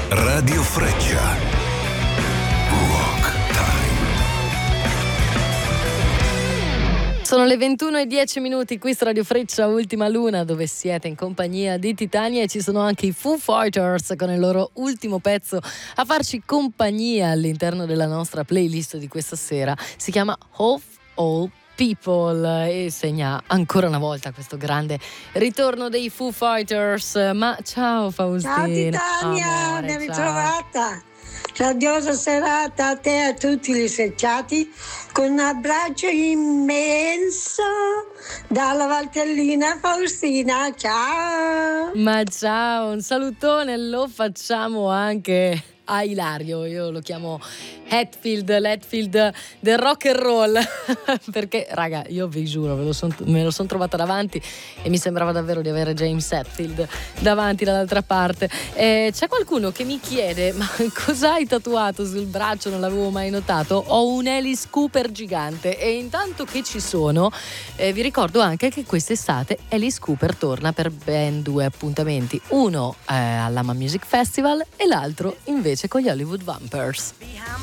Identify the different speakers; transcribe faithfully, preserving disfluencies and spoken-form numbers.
Speaker 1: Radio Freccia. Rock Time.
Speaker 2: Sono le ventuno e dieci minuti qui su Radio Freccia, Ultima Luna, dove siete in compagnia di Titania, e ci sono anche i Foo Fighters con il loro ultimo pezzo a farci compagnia all'interno della nostra playlist di questa sera. Si chiama Of All People e segna ancora una volta questo grande ritorno dei Foo Fighters. Ma ciao Faustina.
Speaker 3: Ciao Titania,
Speaker 2: amore,
Speaker 3: ben
Speaker 2: ciao.
Speaker 3: ritrovata. Radiosa serata a te e a tutti gli secciati, con un abbraccio immenso dalla Valtellina Faustina. Ciao.
Speaker 2: Ma ciao, un salutone lo facciamo anche a Ilario, io lo chiamo Hetfield, l'Hetfield del rock and roll, perché raga, io vi giuro, me lo son, me lo sono trovata davanti e mi sembrava davvero di avere James Hetfield davanti dall'altra parte. Eh, c'è qualcuno che mi chiede: ma cosa hai tatuato sul braccio? Non l'avevo mai notato. Ho un Alice Cooper gigante, e intanto che ci sono, eh, vi ricordo anche che quest'estate Alice Cooper torna per ben due appuntamenti, uno eh, all'Ama Music Festival e l'altro invece con gli Hollywood Vampers.